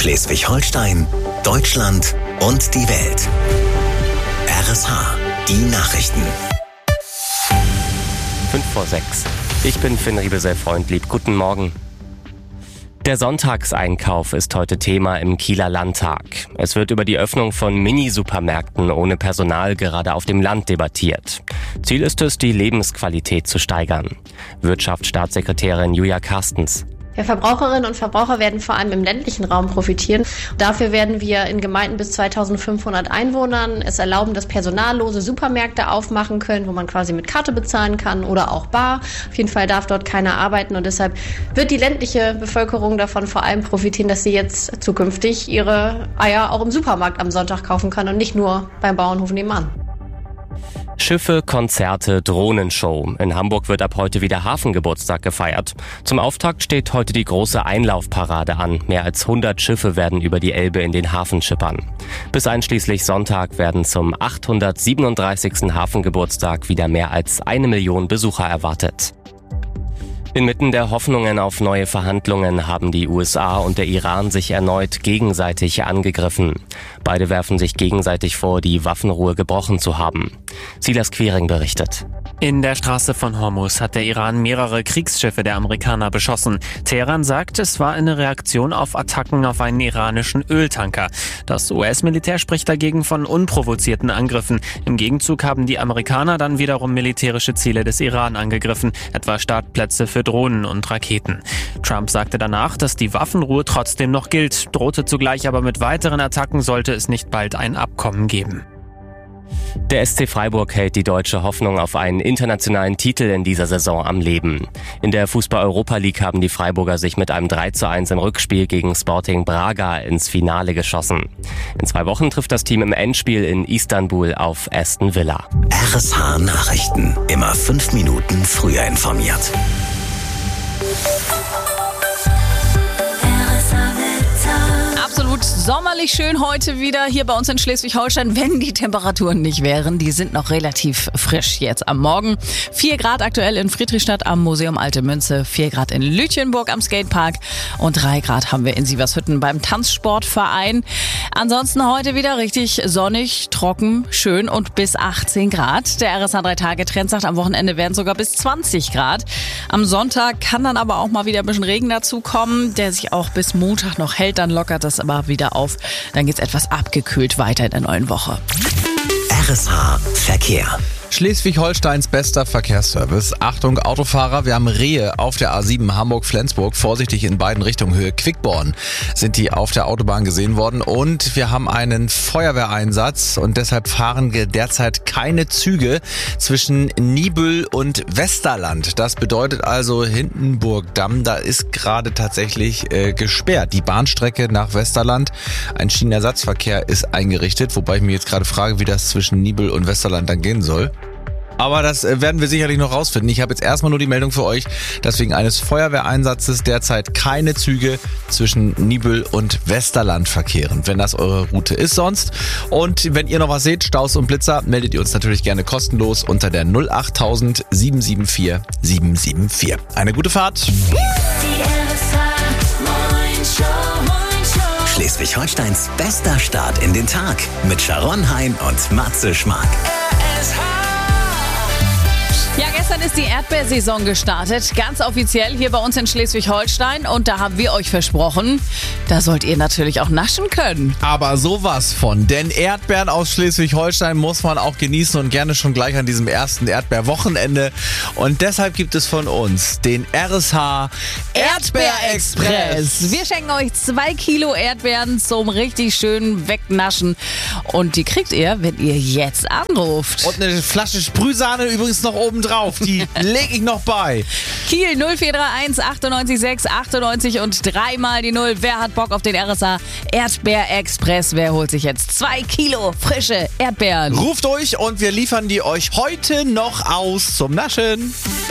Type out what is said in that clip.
Schleswig-Holstein, Deutschland und die Welt. RSH, die Nachrichten. 5:06. Ich bin Finn Riebesell-Freundlieb. Guten Morgen. Der Sonntagseinkauf ist heute Thema im Kieler Landtag. Es wird über die Öffnung von Mini-Supermärkten ohne Personal gerade auf dem Land debattiert. Ziel ist es, die Lebensqualität zu steigern. Wirtschaftsstaatssekretärin Julia Carstens. Ja, Verbraucherinnen und Verbraucher werden vor allem im ländlichen Raum profitieren. Dafür werden wir in Gemeinden bis 2500 Einwohnern es erlauben, dass personallose Supermärkte aufmachen können, wo man quasi mit Karte bezahlen kann oder auch bar. Auf jeden Fall darf dort keiner arbeiten und deshalb wird die ländliche Bevölkerung davon vor allem profitieren, dass sie jetzt zukünftig ihre Eier auch im Supermarkt am Sonntag kaufen kann und nicht nur beim Bauernhof nebenan. Schiffe, Konzerte, Drohnenshow. In Hamburg wird ab heute wieder Hafengeburtstag gefeiert. Zum Auftakt steht heute die große Einlaufparade an. Mehr als 100 Schiffe werden über die Elbe in den Hafen schippern. Bis einschließlich Sonntag werden zum 837. Hafengeburtstag wieder mehr als 1 Million Besucher erwartet. Inmitten der Hoffnungen auf neue Verhandlungen haben die USA und der Iran sich erneut gegenseitig angegriffen. Beide werfen sich gegenseitig vor, die Waffenruhe gebrochen zu haben. Silas Quiring berichtet. In der Straße von Hormuz hat der Iran mehrere Kriegsschiffe der Amerikaner beschossen. Teheran sagt, es war eine Reaktion auf Attacken auf einen iranischen Öltanker. Das US-Militär spricht dagegen von unprovozierten Angriffen. Im Gegenzug haben die Amerikaner dann wiederum militärische Ziele des Iran angegriffen, etwa Startplätze für Drohnen und Raketen. Trump sagte danach, dass die Waffenruhe trotzdem noch gilt, drohte zugleich aber mit weiteren Attacken, sollte es nicht bald ein Abkommen geben. Der SC Freiburg hält die deutsche Hoffnung auf einen internationalen Titel in dieser Saison am Leben. In der Fußball-Europa League haben die Freiburger sich mit einem 3:1 im Rückspiel gegen Sporting Braga ins Finale geschossen. In 2 Wochen trifft das Team im Endspiel in Istanbul auf Aston Villa. RSH Nachrichten. Immer 5 Minuten früher informiert. Absolut sommerlich schön heute wieder hier bei uns in Schleswig-Holstein, wenn die Temperaturen nicht wären. Die sind noch relativ frisch jetzt am Morgen. 4 Grad aktuell in Friedrichstadt am Museum Alte Münze, 4 Grad in Lütjenburg am Skatepark und 3 Grad haben wir in Sievershütten beim Tanzsportverein. Ansonsten heute wieder richtig sonnig, trocken, schön und bis 18 Grad. Der RSH 3-Tage-Trend sagt, am Wochenende werden sogar bis 20 Grad. Am Sonntag kann dann aber auch mal wieder ein bisschen Regen dazu kommen, der sich auch bis Montag noch hält. Dann lockert das aber wieder auf. Dann geht's etwas abgekühlt weiter in der neuen Woche. RSH Verkehr. Schleswig-Holsteins bester Verkehrsservice. Achtung Autofahrer, wir haben Rehe auf der A7 Hamburg-Flensburg. Vorsichtig in beiden Richtungen, Höhe Quickborn sind die auf der Autobahn gesehen worden. Und wir haben einen Feuerwehreinsatz und deshalb fahren derzeit keine Züge zwischen Niebüll und Westerland. Das bedeutet also Hindenburgdamm, da ist gerade tatsächlich gesperrt. Die Bahnstrecke nach Westerland, ein Schienenersatzverkehr ist eingerichtet, wobei ich mir jetzt gerade frage, wie das zwischen Niebüll und Westerland dann gehen soll. Aber das werden wir sicherlich noch rausfinden. Ich habe jetzt erstmal nur die Meldung für euch, dass wegen eines Feuerwehreinsatzes derzeit keine Züge zwischen Niebüll und Westerland verkehren, wenn das eure Route ist sonst. Und wenn ihr noch was seht, Staus und Blitzer, meldet ihr uns natürlich gerne kostenlos unter der 08000 774 774. Eine gute Fahrt. Schleswig-Holsteins bester Start in den Tag mit Sharon Hein und Matze Schmark. Ja, gestern ist die Erdbeersaison gestartet, ganz offiziell hier bei uns in Schleswig-Holstein und da haben wir euch versprochen, da sollt ihr natürlich auch naschen können. Aber sowas von, denn Erdbeeren aus Schleswig-Holstein muss man auch genießen und gerne schon gleich an diesem ersten Erdbeerwochenende. Und deshalb gibt es von uns den RSH Erdbeerexpress. Wir schenken euch 2 Kilo Erdbeeren zum richtig schönen Wegnaschen und die kriegt ihr, wenn ihr jetzt anruft. Und eine Flasche Sprühsahne übrigens noch oben drauf, die lege ich noch bei. Kiel 0431 98 6 98 und 3 die 0. Wer hat Bock auf den RSH Erdbeerexpress? Wer holt sich jetzt 2 Kilo frische Erdbeeren? Ruft durch und wir liefern die euch heute noch aus zum Naschen.